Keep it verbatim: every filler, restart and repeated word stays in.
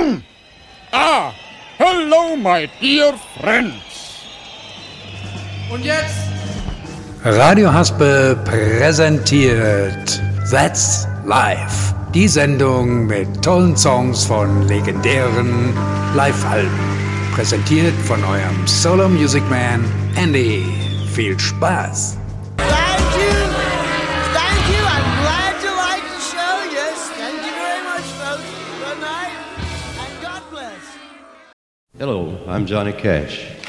Hm. Ah, hello, my dear friends. Und jetzt? Radio Haspe präsentiert That's Live. Die Sendung mit tollen Songs von legendären Live-Alben. Präsentiert von eurem Solo Music Man Andy. Viel Spaß! Thank you. Thank you. I'm glad you like the show. Yes, thank you very much, folks. Good night, and God bless. Hello, I'm Johnny Cash.